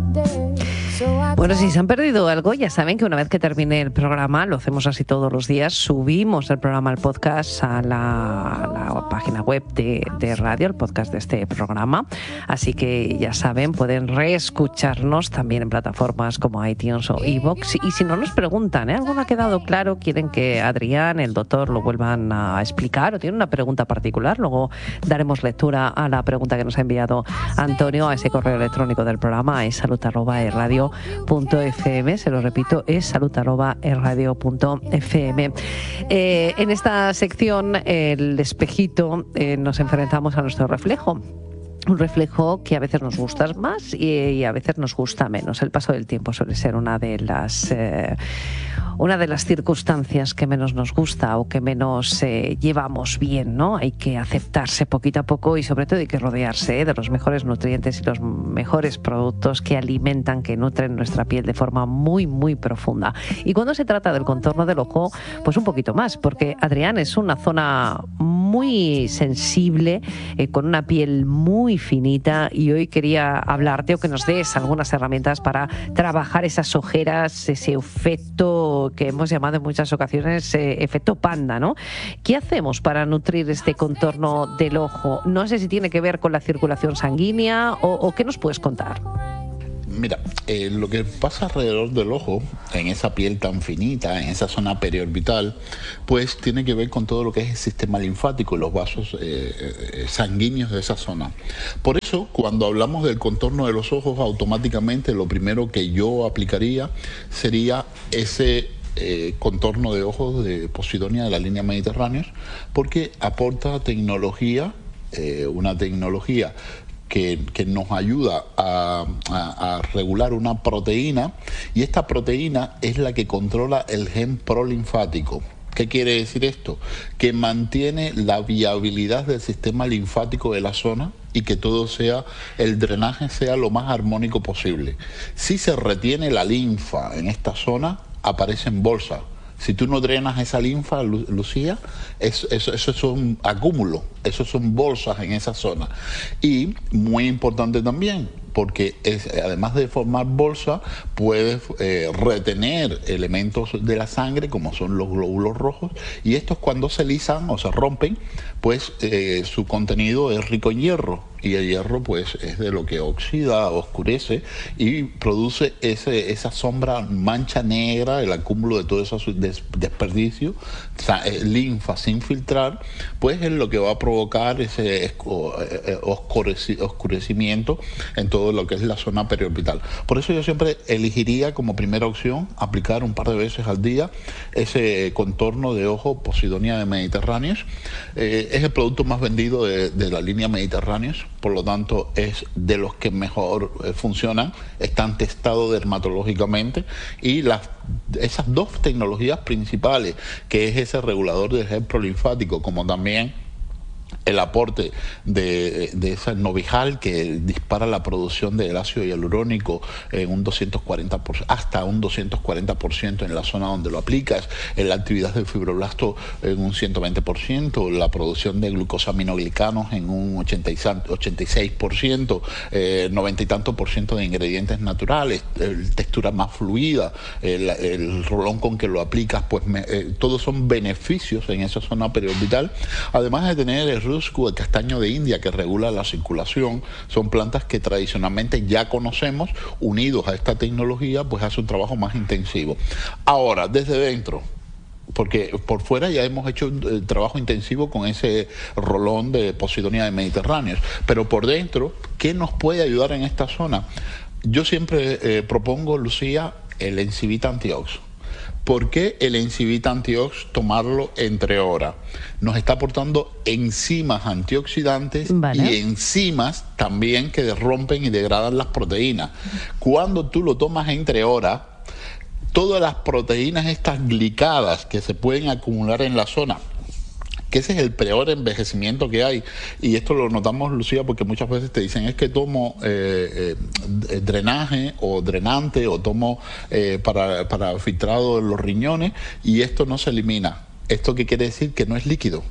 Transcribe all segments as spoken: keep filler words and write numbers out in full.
Bueno, si se han perdido algo, ya saben que una vez que termine el programa, lo hacemos así todos los días, subimos el programa, el podcast, a la, la página web de, de radio, el podcast de este programa. Así que ya saben, pueden reescucharnos también en plataformas como iTunes o iVoox. Y si no nos preguntan, ¿eh? ¿Algo no ha quedado claro? ¿Quieren que Adrián, el doctor, lo vuelvan a explicar? ¿O tienen una pregunta particular? Luego daremos lectura a la pregunta que nos ha enviado Antonio a ese correo electrónico del programa, es salud arroba e radio punto f m. Se lo repito, es salud arroba e radio punto f m. Eh, en esta sección, el espejito, eh, nos enfrentamos a nuestro reflejo. Un reflejo que a veces nos gusta más y, y a veces nos gusta menos. El paso del tiempo suele ser una de las eh, una de las circunstancias que menos nos gusta o que menos eh, llevamos bien, ¿no? Hay que aceptarse poquito a poco y sobre todo hay que rodearse, ¿eh?, de los mejores nutrientes y los mejores productos que alimentan, que nutren nuestra piel de forma muy, muy profunda. Y cuando se trata del contorno del ojo, pues un poquito más, porque Adrián es una zona muy sensible, eh, con una piel muy finita, y hoy quería hablarte o que nos des algunas herramientas para trabajar esas ojeras, ese efecto que hemos llamado en muchas ocasiones eh, efecto panda, ¿no? ¿Qué hacemos para nutrir este contorno del ojo? No sé si tiene que ver con la circulación sanguínea o, o ¿qué nos puedes contar? Mira, eh, lo que pasa alrededor del ojo, en esa piel tan finita, en esa zona periorbital, pues tiene que ver con todo lo que es el sistema linfático y los vasos eh, eh, sanguíneos de esa zona. Por eso, cuando hablamos del contorno de los ojos, automáticamente lo primero que yo aplicaría sería ese eh, contorno de ojos de Posidonia de la línea Mediterránea, porque aporta tecnología, eh, una tecnología Que, que nos ayuda a, a, a regular una proteína, y esta proteína es la que controla el gen prolinfático. ¿Qué quiere decir esto? Que mantiene la viabilidad del sistema linfático de la zona y que todo sea, el drenaje sea lo más armónico posible. Si se retiene la linfa en esta zona, aparecen bolsas. Si tú no drenas esa linfa, Lucía, eso, eso, eso es un acúmulo, eso son bolsas en esa zona. Y muy importante también, porque es, además de formar bolsa, puedes eh, retener elementos de la sangre, como son los glóbulos rojos, y estos cuando se lisan o se rompen, pues eh, su contenido es rico en hierro, y el hierro pues es de lo que oxida, oscurece y produce ese, esa sombra, mancha negra, el acúmulo de todo ese des, desperdicio, linfa sin filtrar, pues es lo que va a provocar ese oscurecimiento en todo lo que es la zona periorbital. Por eso yo siempre elegiría como primera opción aplicar un par de veces al día ese contorno de ojo Posidonia de Mediterráneos. Eh, es el producto más vendido de, de la línea Mediterráneos, por lo tanto es de los que mejor eh, funcionan, están testados dermatológicamente, y las, esas dos tecnologías principales, que es ese regulador del gen prolinfático, como también el aporte de, de ese Novijal, que dispara la producción del ácido hialurónico en un doscientos cuarenta por ciento, hasta un doscientos cuarenta por ciento en la zona donde lo aplicas, en la actividad del fibroblasto en un ciento veinte por ciento, la producción de glucosaminoglicanos en un ochenta y seis por ciento, eh, noventa y tanto por ciento de ingredientes naturales, eh, textura más fluida, el, el rolón con que lo aplicas, pues me, eh, todos son beneficios en esa zona periorbital, además de tener el ruscu, el castaño de India, que regula la circulación. Son plantas que tradicionalmente ya conocemos, unidos a esta tecnología, pues hace un trabajo más intensivo. Ahora, desde dentro, porque por fuera ya hemos hecho el trabajo intensivo con ese rolón de Posidonia de Mediterráneos, pero por dentro, ¿qué nos puede ayudar en esta zona? Yo siempre eh, propongo, Lucía, el Encivita Antiox. ¿Por qué el Encivita Antiox tomarlo entre horas? Nos está aportando enzimas antioxidantes, vale, y enzimas también que rompen y degradan las proteínas. Cuando tú lo tomas entre horas, todas las proteínas estas glicadas que se pueden acumular en la zona, que ese es el peor envejecimiento que hay, y esto lo notamos, Lucía, porque muchas veces te dicen es que tomo eh, eh, drenaje o drenante o tomo eh, para, para filtrado de los riñones, y esto no se elimina. ¿Esto qué quiere decir? Que no es líquido.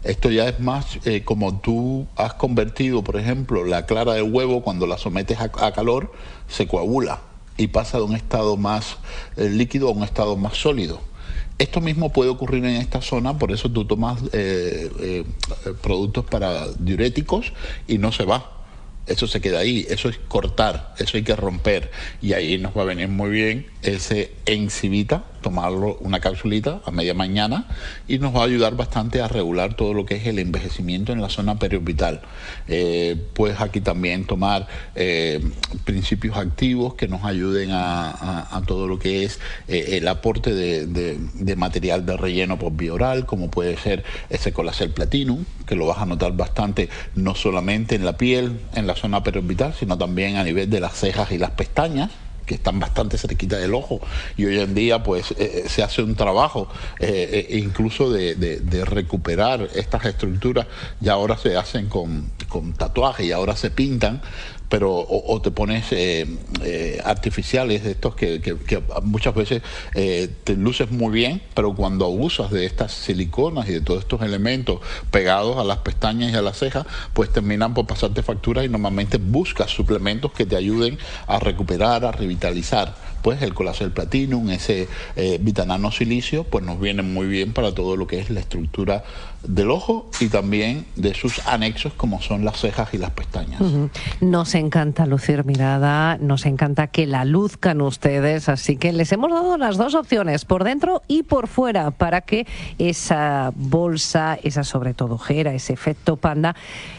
Esto ya es más eh, como tú has convertido, por ejemplo, la clara de huevo, cuando la sometes a, a calor, se coagula y pasa de un estado más eh, líquido a un estado más sólido. Esto mismo puede ocurrir en esta zona, por eso tú tomas eh, eh, productos para diuréticos y no se va. Eso se queda ahí, eso es cortar, eso hay que romper. Y ahí nos va a venir muy bien ese Encivita, tomarlo una capsulita a media mañana, y nos va a ayudar bastante a regular todo lo que es el envejecimiento en la zona periorbital. Eh, puedes aquí también tomar eh, principios activos que nos ayuden a, a, a todo lo que es eh, el aporte de, de, de material de relleno por vía oral, como puede ser ese Colacel Platinum, que lo vas a notar bastante no solamente en la piel, en la zona periorbital, sino también a nivel de las cejas y las pestañas, que están bastante cerquita del ojo, y hoy en día pues eh, se hace un trabajo eh, eh, incluso de, de, de recuperar estas estructuras. Ya ahora se hacen con, con tatuajes y ahora se pintan, pero o, o te pones eh, eh, artificiales de estos que, que, que muchas veces eh, te luces muy bien, pero cuando abusas de estas siliconas y de todos estos elementos pegados a las pestañas y a las cejas, pues terminan por pasarte facturas, y normalmente buscas suplementos que te ayuden a recuperar, a revitalizar. Pues el Colacel Platinum, ese eh, Vitanano Silicio, pues nos viene muy bien para todo lo que es la estructura del ojo y también de sus anexos, como son las cejas y las pestañas. Uh-huh. Nos encanta lucir mirada, nos encanta que la luzcan ustedes, así que les hemos dado las dos opciones, por dentro y por fuera, para que esa bolsa, esa sobre todo ojera, ese efecto panda,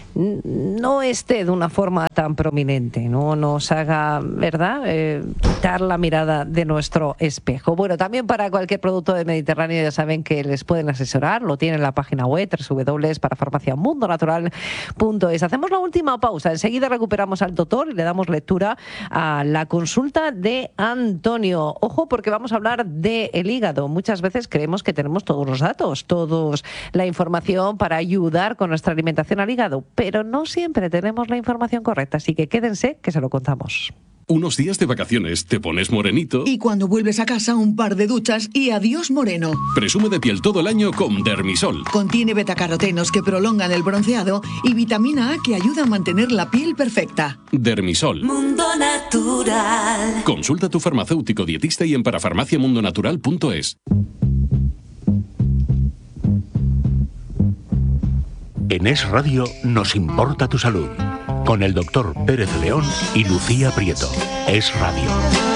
no esté de una forma tan prominente, no nos haga, ¿verdad?, eh, quitar la mirada de nuestro espejo. Bueno, también para cualquier producto de Mediterráneo ya saben que les pueden asesorar, lo tienen en la página web doble u doble u doble u punto parafarmacia mundo natural punto es. Hacemos la última pausa, enseguida recuperamos al doctor y le damos lectura a la consulta de Antonio. Ojo, porque vamos a hablar del hígado. Muchas veces creemos que tenemos todos los datos, toda la información para ayudar con nuestra alimentación al hígado, pero no siempre tenemos la información correcta, así que quédense que se lo contamos. Unos días de vacaciones, te pones morenito. Y cuando vuelves a casa, un par de duchas y adiós moreno. Presume de piel todo el año con Dermisol. Contiene betacarotenos que prolongan el bronceado y vitamina A que ayuda a mantener la piel perfecta. Dermisol. Mundo Natural. Consulta a tu farmacéutico dietista y en parafarmacia mundo natural punto es. En Es Radio nos importa tu salud, con el doctor Pérez León y Lucía Prieto. Es Radio.